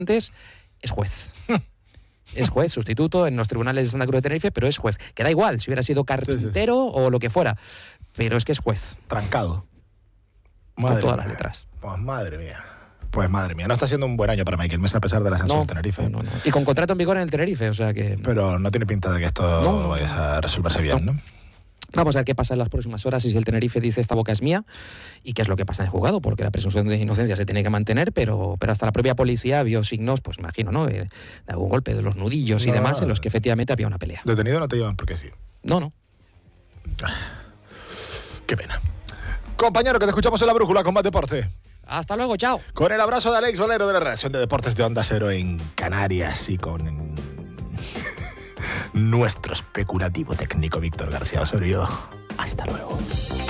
antes, es juez. Es juez, sustituto en los tribunales de Santa Cruz de Tenerife, pero es juez. Que da igual si hubiera sido carpintero o lo que fuera, pero es que es juez. Trancado. Con todas las letras. Pues madre mía. No está siendo un buen año para Michael Mesa a pesar del ascenso del Tenerife. No. Y con contrato en vigor en el Tenerife, o sea que... Pero no tiene pinta de que esto vaya a resolverse bien, ¿no? Vamos a ver qué pasa en las próximas horas y si el Tenerife dice esta boca es mía y qué es lo que pasa en el juzgado, porque la presunción de inocencia se tiene que mantener, pero hasta la propia policía vio signos, pues imagino, ¿no? De algún golpe de los nudillos y demás en los que efectivamente había una pelea. Detenido no te llevan porque sí. No. Qué pena. Compañero, que te escuchamos en La Brújula con Más Deporte. Hasta luego, chao. Con el abrazo de Alex Valero de la redacción de Deportes de Onda Cero en Canarias y con nuestro especulativo técnico Víctor García Osorio. Hasta luego.